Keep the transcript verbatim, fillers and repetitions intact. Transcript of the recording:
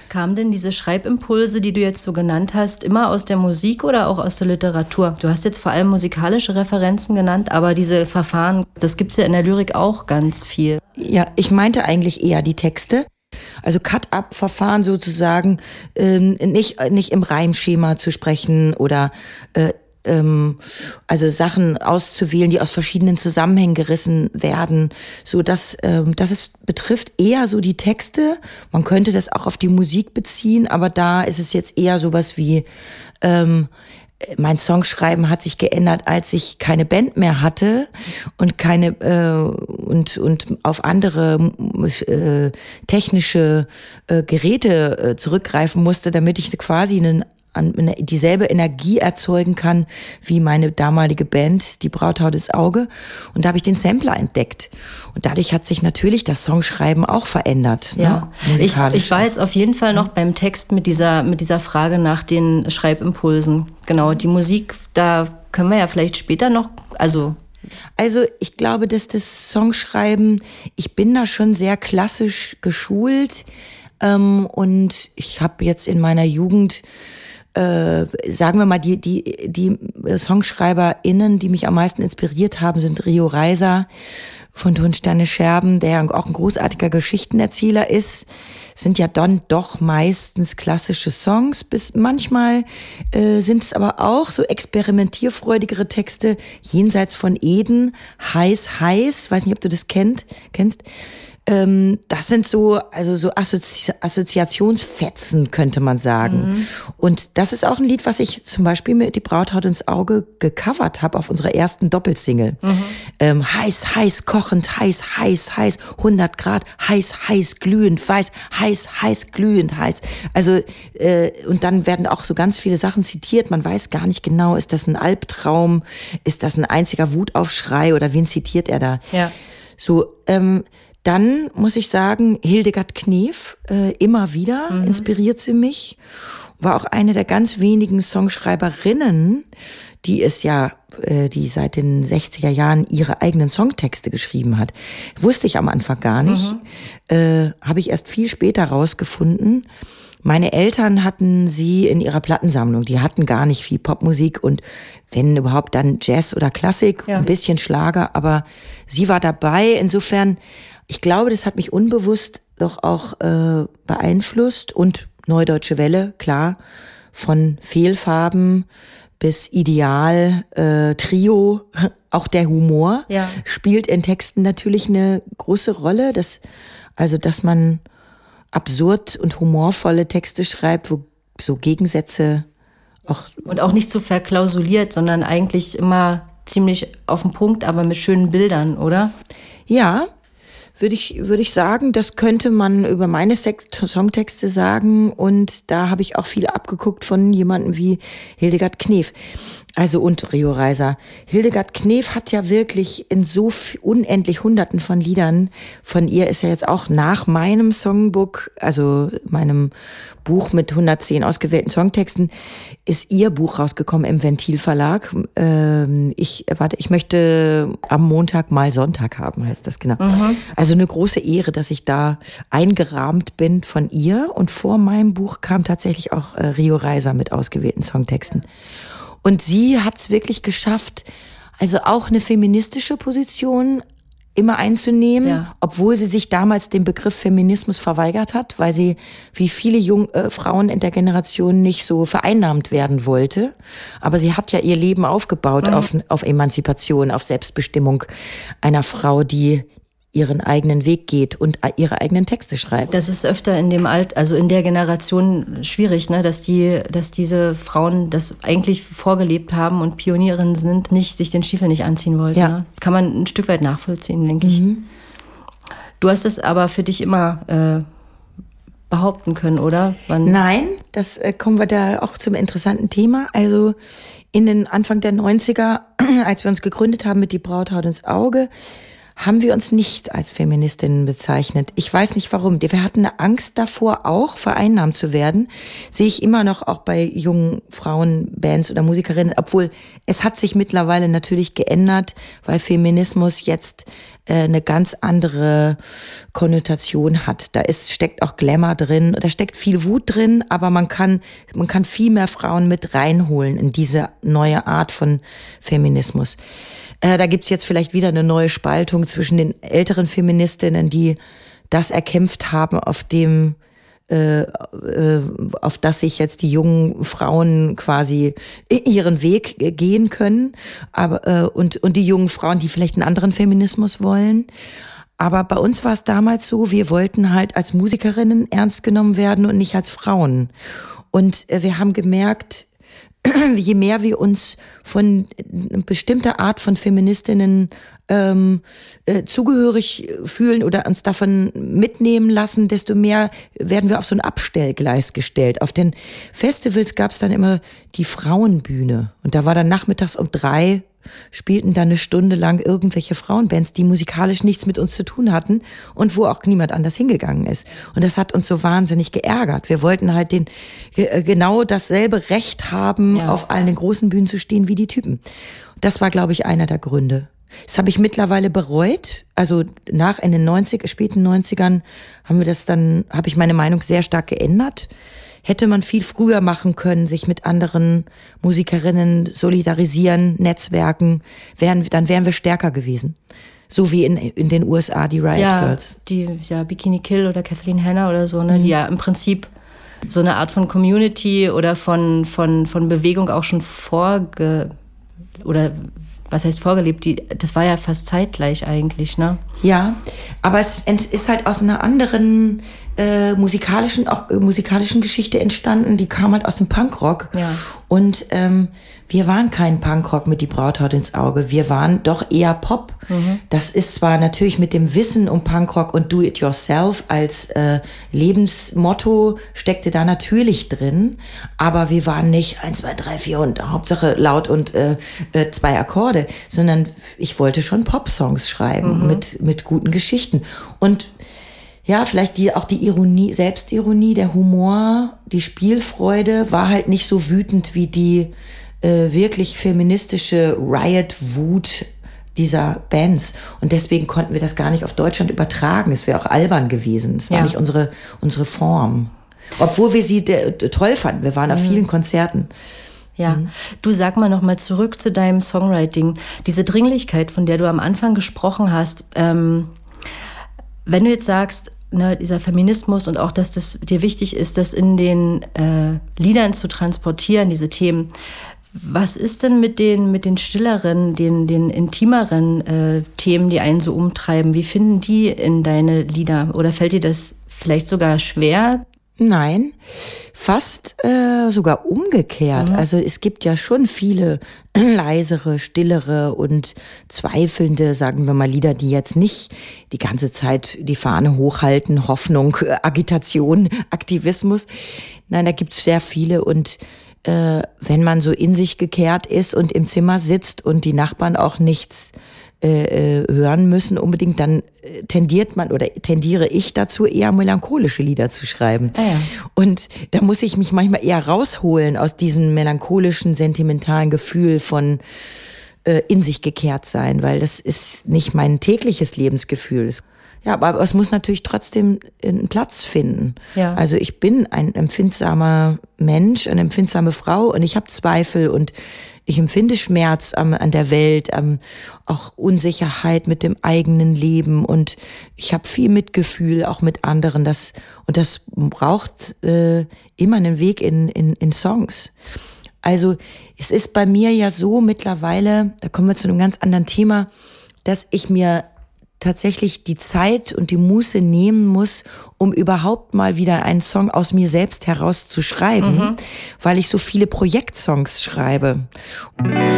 Kamen denn diese Schreibimpulse, die du jetzt so genannt hast, immer aus der Musik oder auch aus der Literatur? Du hast jetzt vor allem musikalische Referenzen genannt, aber diese Verfahren, das gibt's ja in der Lyrik auch ganz viel. Ja, ich meinte eigentlich eher die Texte. Also Cut-up-Verfahren sozusagen, ähm, nicht, nicht im Reimschema zu sprechen oder äh, ähm, also Sachen auszuwählen, die aus verschiedenen Zusammenhängen gerissen werden, so dass ähm, das ist, betrifft eher so die Texte. Man könnte das auch auf die Musik beziehen, aber da ist es jetzt eher sowas wie ähm, mein Songschreiben hat sich geändert, als ich keine Band mehr hatte und keine äh, und und auf andere äh, technische äh, Geräte äh, zurückgreifen musste, damit ich quasi einen an dieselbe Energie erzeugen kann wie meine damalige Band, die Brauthaut ins Auge. Und da habe ich den Sampler entdeckt. Und dadurch hat sich natürlich das Songschreiben auch verändert. Ja, ne? ich, ich war jetzt auf jeden Fall noch beim Text mit dieser, mit dieser Frage nach den Schreibimpulsen. Genau, die Musik, da können wir ja vielleicht später noch, also... Also ich glaube, dass das Songschreiben, ich bin da schon sehr klassisch geschult. Ähm, und ich habe jetzt in meiner Jugend Äh, sagen wir mal, die, die, die SongschreiberInnen, die mich am meisten inspiriert haben, sind Rio Reiser von Tonsteine Scherben, der ja auch ein großartiger Geschichtenerzähler ist. Sind ja dann doch meistens klassische Songs, bis manchmal äh, sind es aber auch so experimentierfreudigere Texte, Jenseits von Eden, Heiß, heiß, weiß nicht, ob du das kennt, kennst. Ähm, das sind so, also so Assozi- Assoziationsfetzen, könnte man sagen. Mhm. Und das ist auch ein Lied, was ich zum Beispiel mit Die Brauthaut ins Auge gecovert habe auf unserer ersten Doppelsingle. Mhm. Ähm, heiß, heiß, kochend, heiß, heiß, heiß, hundert Grad, heiß, heiß, glühend, weiß, heiß, heiß, glühend, heiß. Also, äh, und dann werden auch so ganz viele Sachen zitiert. Man weiß gar nicht genau, ist das ein Albtraum? Ist das ein einziger Wutaufschrei oder wen zitiert er da? Ja. So, ähm, Dann muss ich sagen, Hildegard Knef, äh, immer wieder mhm. inspiriert sie mich. War auch eine der ganz wenigen Songschreiberinnen, die es ja, äh, die seit den sechziger Jahren ihre eigenen Songtexte geschrieben hat. Wusste ich am Anfang gar nicht. Mhm. Äh, habe ich erst viel später rausgefunden. Meine Eltern hatten sie in ihrer Plattensammlung. Die hatten gar nicht viel Popmusik und wenn überhaupt dann Jazz oder Klassik, ja. ein bisschen Schlager. Aber sie war dabei. Insofern, ich glaube, das hat mich unbewusst doch auch äh, beeinflusst. Und Neudeutsche Welle, klar, von Fehlfarben bis Ideal, äh, Trio, auch der Humor ja. spielt in Texten natürlich eine große Rolle. Das, also, dass man absurd und humorvolle Texte schreibt, wo so Gegensätze auch... Und auch nicht so verklausuliert, sondern eigentlich immer ziemlich auf den Punkt, aber mit schönen Bildern, oder? Ja, würde ich, würde ich sagen, das könnte man über meine Songtexte sagen. Und da habe ich auch viel abgeguckt von jemandem wie Hildegard Knef. Also und Rio Reiser. Hildegard Knef hat ja wirklich in so unendlich Hunderten von Liedern, von ihr ist ja jetzt auch nach meinem Songbook, also meinem Buch mit hundertzehn ausgewählten Songtexten, ist ihr Buch rausgekommen im Ventil Verlag. Ähm, ich, warte, ich möchte am Montag mal Sonntag haben, heißt das genau. Mhm. Also eine große Ehre, dass ich da eingerahmt bin von ihr. Und vor meinem Buch kam tatsächlich auch äh, Rio Reiser mit ausgewählten Songtexten. Und sie hat es wirklich geschafft, also auch eine feministische Position immer einzunehmen, ja. obwohl sie sich damals dem Begriff Feminismus verweigert hat, weil sie wie viele Jung, äh, Frauen in der Generation nicht so vereinnahmt werden wollte. Aber sie hat ja ihr Leben aufgebaut mhm. auf, auf Emanzipation, auf Selbstbestimmung einer Frau, die ihren eigenen Weg geht und ihre eigenen Texte schreibt. Das ist öfter in dem Alt, also in der Generation schwierig, ne, dass die, dass diese Frauen das eigentlich vorgelebt haben und Pionierinnen sind, nicht sich den Stiefel nicht anziehen wollten. Ja. Ne? Das kann man ein Stück weit nachvollziehen, denke ich. Mhm. Du hast es aber für dich immer äh, behaupten können, oder? Wann? Nein, das äh, kommen wir da auch zum interessanten Thema. Also in den Anfang der neunziger, als wir uns gegründet haben mit Die Brauthaut ins Auge, haben wir uns nicht als Feministinnen bezeichnet. Ich weiß nicht warum. Wir hatten eine Angst davor, auch vereinnahmt zu werden. Sehe ich immer noch auch bei jungen Frauenbands oder Musikerinnen, obwohl es hat sich mittlerweile natürlich geändert, weil Feminismus jetzt äh, eine ganz andere Konnotation hat. Da ist, steckt auch Glamour drin, da steckt viel Wut drin, aber man kann, man kann viel mehr Frauen mit reinholen in diese neue Art von Feminismus. Äh, da gibt's jetzt vielleicht wieder eine neue Spaltung zwischen den älteren Feministinnen, die das erkämpft haben, auf dem, äh, äh, auf das sich jetzt die jungen Frauen quasi ihren Weg gehen können, aber äh, und und die jungen Frauen, die vielleicht einen anderen Feminismus wollen. Aber bei uns war es damals so, wir wollten halt als Musikerinnen ernst genommen werden und nicht als Frauen. Und äh, wir haben gemerkt, je mehr wir uns von einer bestimmten Art von Feministinnen ähm, äh, zugehörig fühlen oder uns davon mitnehmen lassen, desto mehr werden wir auf so ein Abstellgleis gestellt. Auf den Festivals gab es dann immer die Frauenbühne. Und da war dann nachmittags um drei, spielten dann eine Stunde lang irgendwelche Frauenbands, die musikalisch nichts mit uns zu tun hatten und wo auch niemand anders hingegangen ist. Und das hat uns so wahnsinnig geärgert. Wir wollten halt den genau dasselbe Recht haben, ja, auf allen den großen Bühnen zu stehen wie die Typen. Das war, glaube ich, einer der Gründe. Das habe ich mittlerweile bereut. Also nach in den neunziger, späten neunzigern haben wir das dann, habe ich meine Meinung sehr stark geändert. Hätte man viel früher machen können, sich mit anderen Musikerinnen solidarisieren, Netzwerken, wären, dann wären wir stärker gewesen. So wie in, in den U S A die Riot ja, Girls. Die, ja, Bikini Kill oder Kathleen Hanna oder so, ne, mhm. die ja im Prinzip so eine Art von Community oder von, von, von Bewegung auch schon vorge, oder was heißt vorgelebt, die, das war ja fast zeitgleich eigentlich, ne? Ja, aber es ist halt aus einer anderen äh, musikalischen, auch äh, musikalischen Geschichte entstanden, die kam halt aus dem Punkrock. Ja. Und ähm, wir waren kein Punkrock mit die Brauthaut ins Auge, wir waren doch eher Pop. Mhm. Das ist zwar natürlich mit dem Wissen um Punkrock und Do-it-yourself als äh, Lebensmotto steckte da natürlich drin, aber wir waren nicht eins, zwei, drei, vier und Hauptsache laut und äh, äh, zwei Akkorde, sondern ich wollte schon Pop-Songs schreiben, mhm, mit, mit guten Geschichten. Und ja, vielleicht die, auch die Ironie, Selbstironie, der Humor, die Spielfreude war halt nicht so wütend wie die äh, wirklich feministische Riot-Wut dieser Bands. Und deswegen konnten wir das gar nicht auf Deutschland übertragen. Es wäre auch albern gewesen. Es war ja nicht unsere, unsere Form. Obwohl wir sie de, de, toll fanden. Wir waren auf vielen Konzerten. Ja, mhm. Du, sag mal noch mal zurück zu deinem Songwriting. Diese Dringlichkeit, von der du am Anfang gesprochen hast, ähm, wenn du jetzt sagst, ne, dieser Feminismus und auch, dass das dir wichtig ist, das in den äh, Liedern zu transportieren, diese Themen. Was ist denn mit den, mit den stilleren, den, den intimeren äh, Themen, die einen so umtreiben? Wie finden die in deine Lieder? Oder fällt dir das vielleicht sogar schwer? Nein, fast äh, sogar umgekehrt. Mhm. Also es gibt ja schon viele leisere, stillere und zweifelnde, sagen wir mal, Lieder, die jetzt nicht die ganze Zeit die Fahne hochhalten, Hoffnung, Agitation, Aktivismus. Nein, da gibt's sehr viele und äh, wenn man so in sich gekehrt ist und im Zimmer sitzt und die Nachbarn auch nichts Äh, hören müssen unbedingt, dann tendiert man oder tendiere ich dazu, eher melancholische Lieder zu schreiben. Ah ja. Und da muss ich mich manchmal eher rausholen aus diesem melancholischen, sentimentalen Gefühl von äh, in sich gekehrt sein, weil das ist nicht mein tägliches Lebensgefühl. Ja, aber es muss natürlich trotzdem einen Platz finden. Ja. Also ich bin ein empfindsamer Mensch, eine empfindsame Frau und ich habe Zweifel und ich empfinde Schmerz am, an der Welt, am, auch Unsicherheit mit dem eigenen Leben und ich habe viel Mitgefühl auch mit anderen. Das, und das braucht äh, immer einen Weg in, in, in Songs. Also es ist bei mir ja so mittlerweile, da kommen wir zu einem ganz anderen Thema, dass ich mir tatsächlich die Zeit und die Muße nehmen muss, um überhaupt mal wieder einen Song aus mir selbst heraus zu schreiben, mhm, weil ich so viele Projektsongs schreibe.